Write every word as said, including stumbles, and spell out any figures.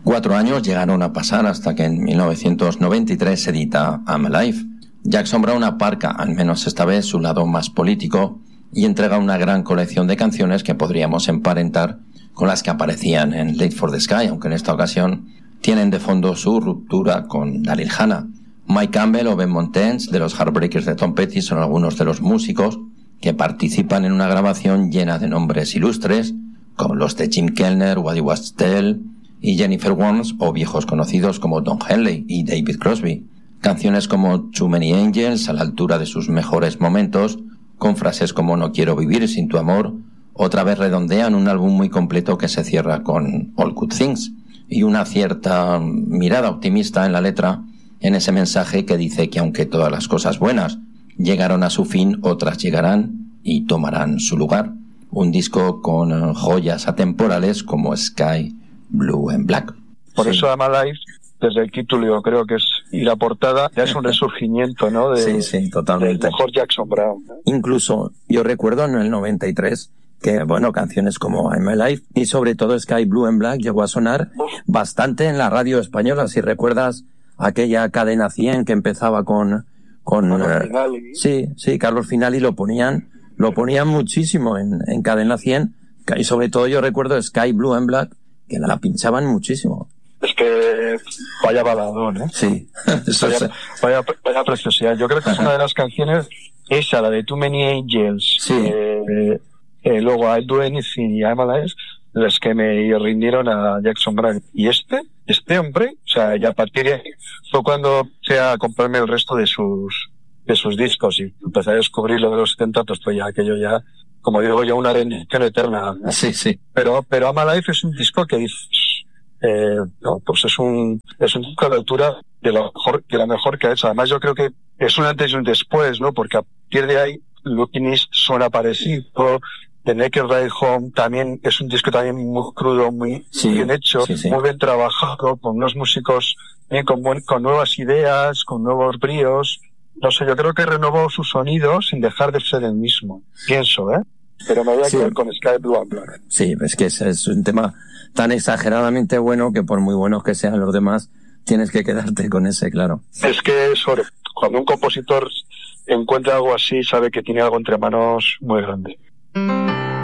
Cuatro años llegaron a pasar hasta que en mil novecientos noventa y tres se edita I'm Alive. Jackson Browne aparca, al menos esta vez, su lado más político y entrega una gran colección de canciones que podríamos emparentar con las que aparecían en Late for the Sky, aunque en esta ocasión tienen de fondo su ruptura con Daryl Hannah. Mike Campbell o Ben Montez, de los Heartbreakers de Tom Petty, son algunos de los músicos que participan en una grabación llena de nombres ilustres, como los de Jim Kellner, Waddy Wachtel y Jennifer Warnes, o viejos conocidos como Don Henley y David Crosby. Canciones como Too Many Angels, a la altura de sus mejores momentos, con frases como No quiero vivir sin tu amor, otra vez redondean un álbum muy completo que se cierra con All Good Things, y una cierta mirada optimista en la letra, en ese mensaje que dice que aunque todas las cosas buenas llegaron a su fin, otras llegarán y tomarán su lugar. Un disco con joyas atemporales como Sky, Blue and Black. Por sí. eso I'm Alive, desde el título yo creo que es, y la portada, ya es un resurgimiento, ¿no? De, sí, sí, totalmente. Del mejor Jackson Browne, ¿no? Incluso yo recuerdo en el noventa y tres que, bueno, canciones como I'm Alive y sobre todo Sky, Blue and Black llegó a sonar bastante en la radio española. Si recuerdas aquella cadena cien que empezaba con... con Carlos uh, Finali. Sí, sí, Carlos Finali lo ponían, lo ponían muchísimo en, en cadena cien, y sobre todo yo recuerdo Sky, Blue and Black, que la pinchaban muchísimo. Es que vaya baladón, ¿eh? Sí. Eso vaya, es... vaya, vaya preciosidad. Yo creo que es una de las canciones, esa, la de Too Many Angels, sí. eh, eh, luego I'll Do Anything y I'm Alive, las que me rindieron a Jackson Browne. Y este, este hombre, o sea, ya a partir de ahí fue cuando empecé a comprarme el resto de sus, de sus discos y empecé a descubrir lo de los setenta, pues, pues ya aquello ya, como digo yo, una rendición eterna, ¿no? Sí, sí. Pero, pero I'm Alive es un disco que dices, eh, no, pues es un, es un disco de altura de lo mejor, de la mejor que ha hecho. Además yo creo que es un antes y un después, ¿no? Porque a partir de ahí, Looking East suena parecido. The Naked Ride Home también es un disco también muy crudo, muy sí, bien hecho, sí, sí. muy bien trabajado, con unos músicos bien, con, buen, con nuevas ideas, con nuevos bríos. No sé, yo creo que renovó su sonido sin dejar de ser el mismo. Pienso, ¿eh? Pero me voy a sí. quedar con Sky, Blue and Black. Sí, es que es, es un tema tan exageradamente bueno que por muy buenos que sean los demás, tienes que quedarte con ese, claro. Es que sobre, cuando un compositor encuentra algo así, sabe que tiene algo entre manos muy grande.